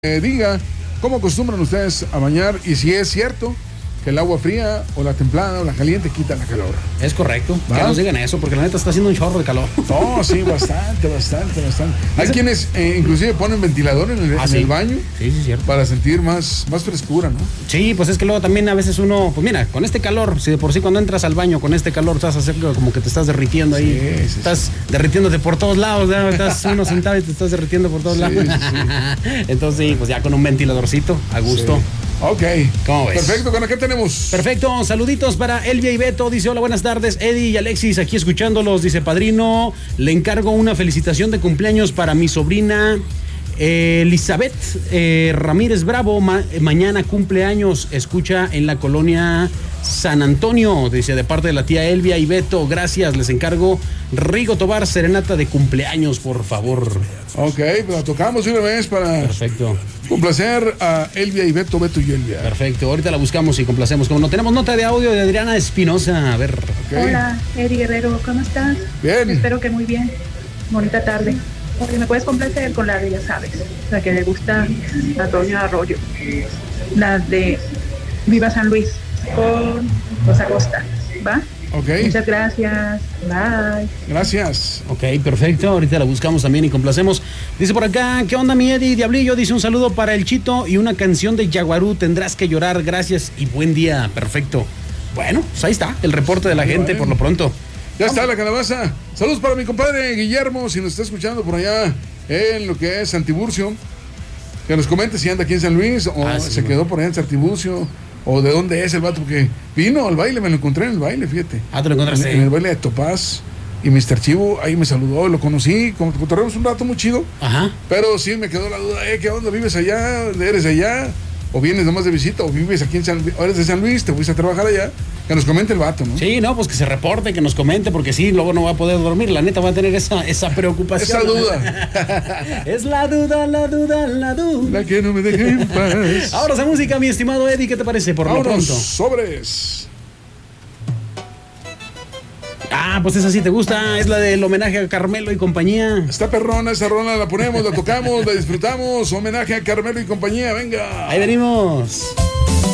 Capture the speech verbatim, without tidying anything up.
Eh, diga cómo acostumbran ustedes a bañar y si es cierto que el agua fría o la templada o la caliente quita la calor. Es correcto, ¿Va? que nos digan eso, porque la neta está haciendo un chorro de calor. No, sí, bastante, bastante, bastante. Hay ¿Ese? quienes eh, inclusive ponen ventilador en el, Ah, en sí. el baño Sí, sí, cierto. para sentir más, más frescura, ¿no? Sí, pues es que luego también a veces uno, pues mira, con este calor, si de por sí cuando entras al baño con este calor estás haciendo como que te estás derritiendo ahí, Sí, sí, estás sí. derritiéndote por todos lados, ¿no? Estás uno sentado y te estás derritiendo por todos Sí, lados. sí, Entonces sí, pues ya con un ventiladorcito, a gusto. Sí. Ok. ¿Cómo ves? Perfecto, ¿con qué tenemos? Perfecto, saluditos para Elvia y Beto, dice hola, buenas tardes, Eddie y Alexis, aquí escuchándolos, dice padrino, le encargo una felicitación de cumpleaños para mi sobrina eh, Elizabeth eh, Ramírez Bravo, Ma- mañana cumpleaños, escucha en la colonia San Antonio, dice de parte de la tía Elvia y Beto, gracias, les encargo Rigo Tobar, serenata de cumpleaños, por favor. Ok, pues la tocamos una vez para Perfecto. complacer a Elvia y Beto, Beto y Elvia. Perfecto, ahorita la buscamos y complacemos. Como no tenemos nota de audio de Adriana Espinosa, a ver. Ok. Hola, Eddie Guerrero, ¿cómo estás? Bien. Espero que muy bien. Bonita tarde. Porque me puedes complacer con la de, ya sabes, la que le gusta a Antonio Arroyo. La de Viva San Luis con Rosa Costa. ¿Va? Ok, Muchas gracias. Bye. gracias. Ok, perfecto. Ahorita la buscamos también y complacemos. Dice por acá, ¿qué onda mi Eddie Diablillo? Dice un saludo para el Chito y una canción de Yaguarú. Tendrás que llorar. Gracias y buen día. Perfecto. Bueno, pues ahí está el reporte de la Muy gente bien. por lo pronto. Ya está la calabaza. Saludos para mi compadre Guillermo, si nos está escuchando por allá en lo que es Santiburcio. Que nos comente si anda aquí en San Luis o Ah, sí, se bueno. quedó por allá en Santiburcio o de dónde es el vato, porque vino al baile, me lo encontré en el baile, fíjate. Ah, te lo encontraste. En, en el baile de Topaz. Y mister Chivo ahí me saludó, lo conocí, como cotorreamos un rato muy chido. Ajá. Pero sí me quedó la duda, eh, ¿qué onda? ¿Vives allá? ¿Eres de allá? ¿O vienes nomás de visita? ¿O vives aquí en San Luis? ¿O eres de San Luis? ¿Te fuiste a trabajar allá? Que nos comente el vato, ¿no? Sí, no, pues que se reporte, que nos comente, porque sí, luego no va a poder dormir. La neta va a tener esa, esa preocupación. Esa duda. Es la duda, la duda, la duda. La que no me deje en paz. Ahora esa música, mi estimado Eddie, ¿qué te parece por lo Vámonos, pronto? sobres. Ah, pues esa sí te gusta, es la del homenaje a Carmelo y compañía. Está perrona, esa rola la ponemos, la tocamos, la disfrutamos. Homenaje a Carmelo y compañía, venga. Ahí venimos.